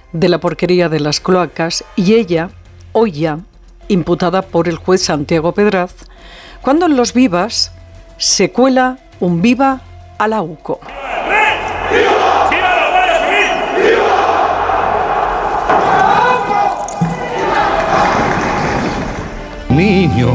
de la porquería de las cloacas y ella, hoy ya, imputada por el juez Santiago Pedraz, cuando en Los Vivas se cuela un viva a la UCO. Niño,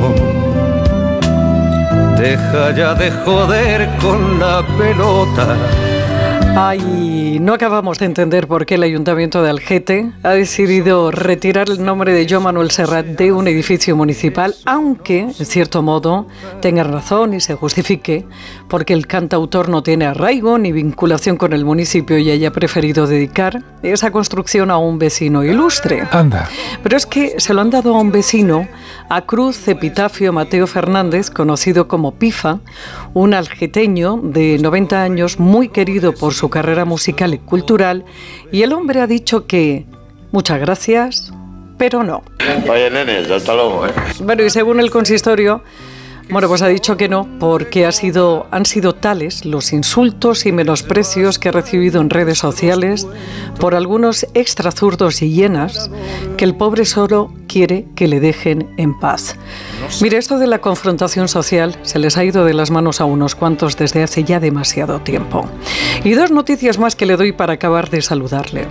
deja ya de joder con la pelota. Ay, no acabamos de entender por qué el Ayuntamiento de Algete ha decidido retirar el nombre de Joan Manuel Serrat de un edificio municipal, aunque, en cierto modo, tenga razón y se justifique, porque el cantautor no tiene arraigo ni vinculación con el municipio y haya preferido dedicar esa construcción a un vecino ilustre. Anda. Pero es que se lo han dado a un vecino, a Cruz Epitafio Mateo Fernández, conocido como Pifa, un algeteño de 90 años, muy querido por su carrera musical y cultural, y el hombre ha dicho que muchas gracias, pero no. Oye, nenes, hasta luego, Bueno, y según el consistorio, pues ha dicho que no, porque han sido tales los insultos y menosprecios que ha recibido en redes sociales por algunos extrazurdos y hienas, que el pobre solo quiere que le dejen en paz. Mire, esto de la confrontación social se les ha ido de las manos a unos cuantos desde hace ya demasiado tiempo. Y dos noticias más que le doy para acabar de saludarle.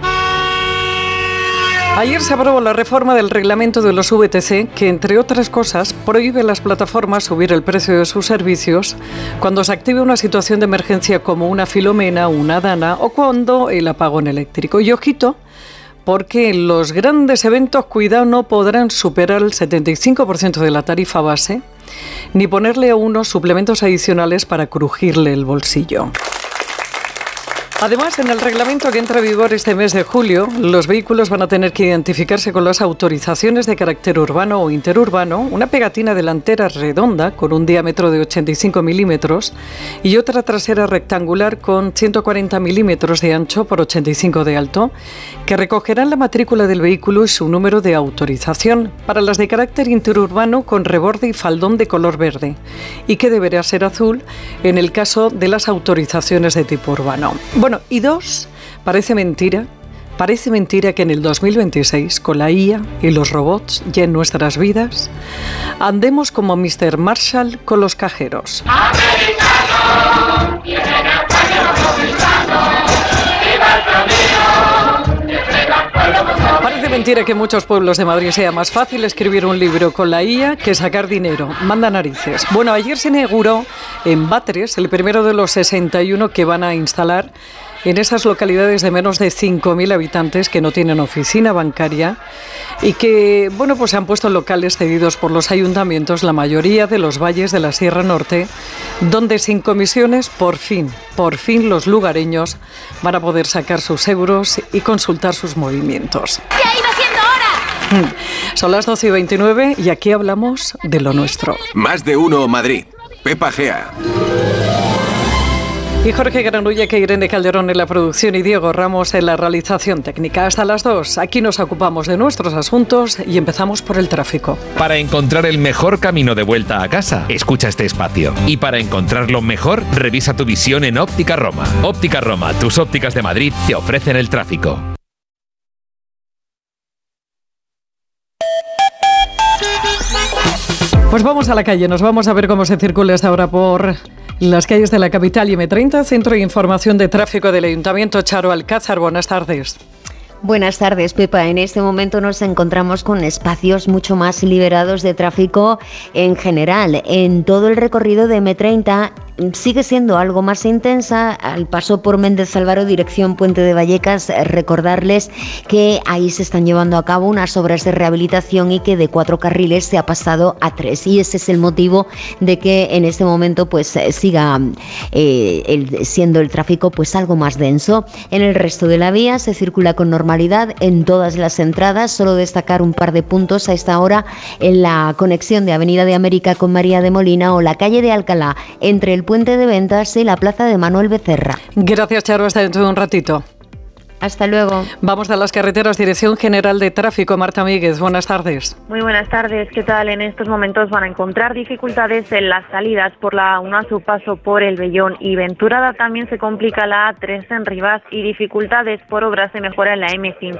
Ayer se aprobó la reforma del reglamento de los VTC que, entre otras cosas, prohíbe a las plataformas subir el precio de sus servicios cuando se active una situación de emergencia como una Filomena, una Dana o cuando el apagón eléctrico. Y ojito, porque los grandes eventos, cuidado, no podrán superar el 75% de la tarifa base ni ponerle a uno suplementos adicionales para crujirle el bolsillo. Además, en el reglamento que entra en vigor este mes de julio, los vehículos van a tener que identificarse con las autorizaciones de carácter urbano o interurbano, una pegatina delantera redonda con un diámetro de 85 milímetros y otra trasera rectangular con 140 milímetros de ancho por 85 de alto, que recogerán la matrícula del vehículo y su número de autorización. Para las de carácter interurbano, con reborde y faldón de color verde, y que deberá ser azul en el caso de las autorizaciones de tipo urbano. Y dos, parece mentira que en el 2026, con la IA y los robots ya en nuestras vidas, andemos como Mr. Marshall con los cajeros. ¡Americano! ¡Viene Parece mentira que en muchos pueblos de Madrid sea más fácil escribir un libro con la IA que sacar dinero. Manda narices. Bueno, ayer se inauguró en Batres el primero de los 61 que van a instalar en esas localidades de menos de 5.000 habitantes que no tienen oficina bancaria y que, pues se han puesto en locales cedidos por los ayuntamientos, la mayoría de los valles de la Sierra Norte, donde sin comisiones, por fin los lugareños van a poder sacar sus euros y consultar sus movimientos. ¡Ya iba siendo hora! Son las 12:29 y aquí hablamos de lo nuestro. Más de uno Madrid. Pepa Gea. Y Jorge Granulla, que Irene Calderón en la producción y Diego Ramos en la realización técnica. Hasta las 2. Aquí nos ocupamos de nuestros asuntos y empezamos por el tráfico. Para encontrar el mejor camino de vuelta a casa, escucha este espacio. Y para encontrarlo mejor, revisa tu visión en Óptica Roma. Óptica Roma, tus ópticas de Madrid, te ofrecen el tráfico. Pues vamos a la calle, nos vamos a ver cómo se circula hasta ahora por las calles de la capital y M30, Centro de Información de Tráfico del Ayuntamiento. Charo Alcázar, buenas tardes. Buenas tardes, Pepa. En este momento nos encontramos con espacios mucho más liberados de tráfico en general. En todo el recorrido de M30 sigue siendo algo más intensa. Al paso por Méndez Álvaro, dirección Puente de Vallecas, recordarles que ahí se están llevando a cabo unas obras de rehabilitación y que de 4 carriles se ha pasado a 3. Y ese es el motivo de que en este momento siga siendo el tráfico algo más denso. En el resto de la vía se circula con normalidad en todas las entradas. Solo destacar un par de puntos a esta hora en la conexión de Avenida de América con María de Molina o la calle de Alcalá entre el Puente de Ventas y la plaza de Manuel Becerra. Gracias, Charo. Hasta dentro de un ratito. Hasta luego. Vamos a las carreteras. Dirección General de Tráfico, Marta Míguez. Buenas tardes. Muy buenas tardes. ¿Qué tal? En estos momentos van a encontrar dificultades en las salidas por la A1 a su paso por El Vellón y Venturada. También se complica la A3 en Rivas y dificultades por obras de mejora en la M5